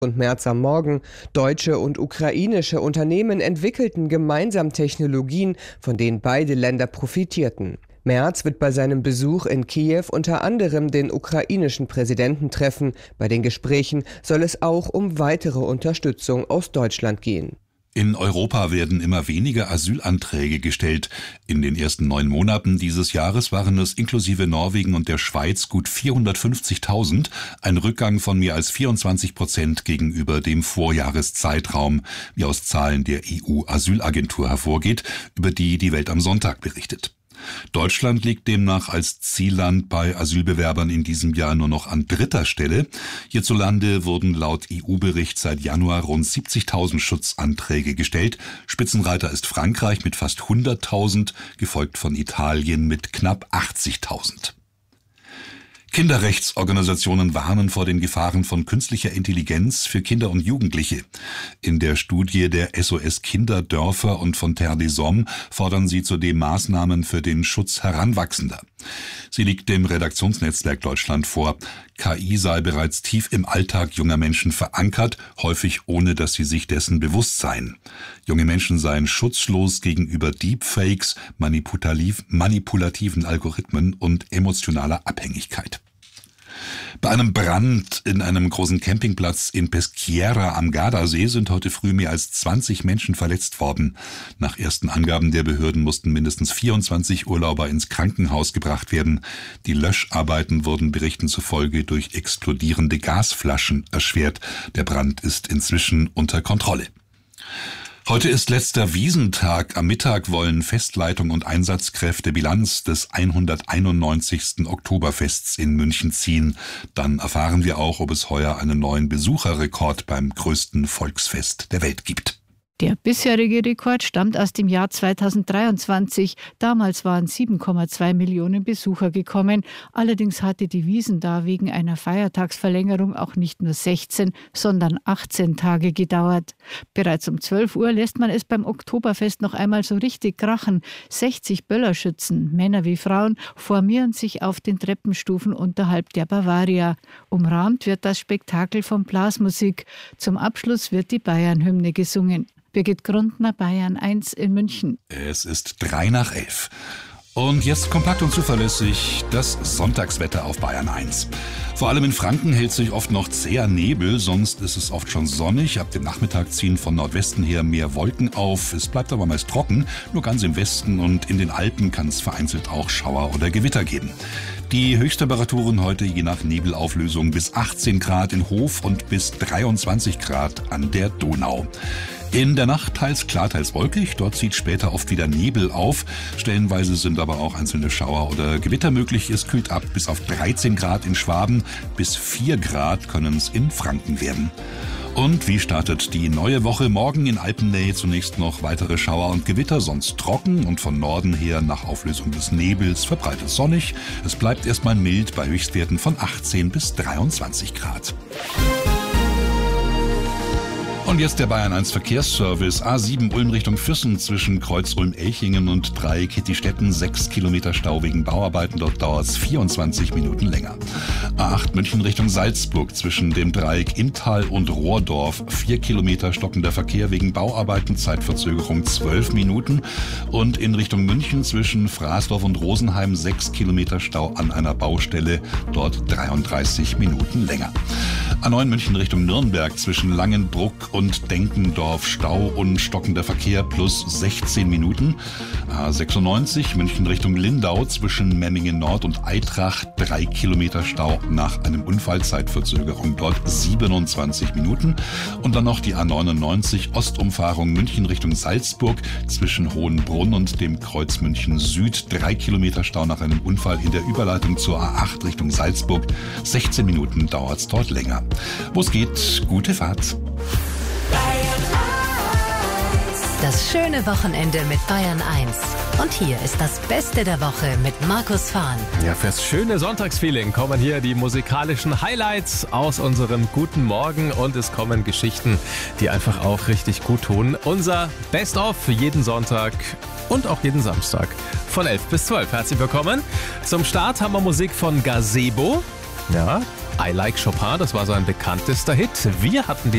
und Merz am Morgen. Deutsche und ukrainische Unternehmen entwickelten gemeinsam Technologien, von denen beide Länder profitierten. Merz wird bei seinem Besuch in Kiew unter anderem den ukrainischen Präsidenten treffen. Bei den Gesprächen soll es auch um weitere Unterstützung aus Deutschland gehen. In Europa werden immer weniger Asylanträge gestellt. In den ersten 9 Monaten dieses Jahres waren es inklusive Norwegen und der Schweiz gut 450.000, ein Rückgang von mehr als 24% gegenüber dem Vorjahreszeitraum, wie aus Zahlen der EU-Asylagentur hervorgeht, über die die Welt am Sonntag berichtet. Deutschland liegt demnach als Zielland bei Asylbewerbern in diesem Jahr nur noch an 3. Stelle. Hierzulande wurden laut EU-Bericht seit Januar rund 70.000 Schutzanträge gestellt. Spitzenreiter ist Frankreich mit fast 100.000, gefolgt von Italien mit knapp 80.000. Kinderrechtsorganisationen warnen vor den Gefahren von künstlicher Intelligenz für Kinder und Jugendliche. In der Studie der SOS Kinderdörfer und von Terre des Hommes fordern sie zudem Maßnahmen für den Schutz Heranwachsender. Sie liegt dem Redaktionsnetzwerk Deutschland vor. KI sei bereits tief im Alltag junger Menschen verankert, häufig ohne dass sie sich dessen bewusst seien. Junge Menschen seien schutzlos gegenüber Deepfakes, manipulativen Algorithmen und emotionaler Abhängigkeit. Bei einem Brand in einem großen Campingplatz in Peschiera am Gardasee sind heute früh mehr als 20 Menschen verletzt worden. Nach ersten Angaben der Behörden mussten mindestens 24 Urlauber ins Krankenhaus gebracht werden. Die Löscharbeiten wurden Berichten zufolge durch explodierende Gasflaschen erschwert. Der Brand ist inzwischen unter Kontrolle. Heute ist letzter Wiesntag. Am Mittag wollen Festleitung und Einsatzkräfte Bilanz des 191. Oktoberfests in München ziehen. Dann erfahren wir auch, ob es heuer einen neuen Besucherrekord beim größten Volksfest der Welt gibt. Der bisherige Rekord stammt aus dem Jahr 2023. Damals waren 7,2 Millionen Besucher gekommen. Allerdings hatte die Wiesn da wegen einer Feiertagsverlängerung auch nicht nur 16, sondern 18 Tage gedauert. Bereits um 12 Uhr lässt man es beim Oktoberfest noch einmal so richtig krachen. 60 Böllerschützen, Männer wie Frauen, formieren sich auf den Treppenstufen unterhalb der Bavaria. Umrahmt wird das Spektakel von Blasmusik. Zum Abschluss wird die Bayern-Hymne gesungen. Birgit Grundner, Bayern 1 in München. Es ist 11:03. Und jetzt kompakt und zuverlässig das Sonntagswetter auf Bayern 1. Vor allem in Franken hält sich oft noch zäher Nebel, sonst ist es oft schon sonnig. Ab dem Nachmittag ziehen von Nordwesten her mehr Wolken auf. Es bleibt aber meist trocken, nur ganz im Westen und in den Alpen kann es vereinzelt auch Schauer oder Gewitter geben. Die Höchsttemperaturen heute je nach Nebelauflösung bis 18 Grad in Hof und bis 23 Grad an der Donau. In der Nacht teils klar, teils wolkig. Dort zieht später oft wieder Nebel auf. Stellenweise sind aber auch einzelne Schauer oder Gewitter möglich. Es kühlt ab bis auf 13 Grad in Schwaben. Bis 4 Grad können es in Franken werden. Und wie startet die neue Woche? Morgen in Alpennähe zunächst noch weitere Schauer und Gewitter, sonst trocken und von Norden her nach Auflösung des Nebels verbreitet sonnig. Es bleibt erstmal mild bei Höchstwerten von 18 bis 23 Grad. Und jetzt der Bayern 1 Verkehrsservice. A7 Ulm Richtung Füssen zwischen Kreuz Ulm-Elchingen und Dreieck Hittistetten. 6 Kilometer Stau wegen Bauarbeiten. Dort dauert es 24 Minuten länger. A8 München Richtung Salzburg zwischen dem Dreieck Inntal und Rohrdorf. 4 Kilometer stockender Verkehr wegen Bauarbeiten. Zeitverzögerung 12 Minuten. Und in Richtung München zwischen Fraßdorf und Rosenheim 6 Kilometer Stau an einer Baustelle. Dort 33 Minuten länger. A9 München Richtung Nürnberg zwischen Langenbruck und Denkendorf Stau und stockender Verkehr plus 16 Minuten. A96 München Richtung Lindau zwischen Memmingen Nord und Eitrach 3 Kilometer Stau nach einem Unfall, Zeitverzögerung dort 27 Minuten. Und dann noch die A99 Ostumfahrung München Richtung Salzburg zwischen Hohenbrunn und dem Kreuz München Süd 3 Kilometer Stau nach einem Unfall in der Überleitung zur A8 Richtung Salzburg. 16 Minuten dauert es dort länger. Wo es geht, gute Fahrt. Das schöne Wochenende mit Bayern 1. Und hier ist das Beste der Woche mit Markus Fahn. Ja, fürs schöne Sonntagsfeeling kommen hier die musikalischen Highlights aus unserem guten Morgen und es kommen Geschichten, die einfach auch richtig gut tun. Unser Best-of für jeden Sonntag und auch jeden Samstag von 11 bis 12. Herzlich willkommen. Zum Start haben wir Musik von Gazebo. Ja, I Like Chopin, das war sein bekanntester Hit. Wir hatten die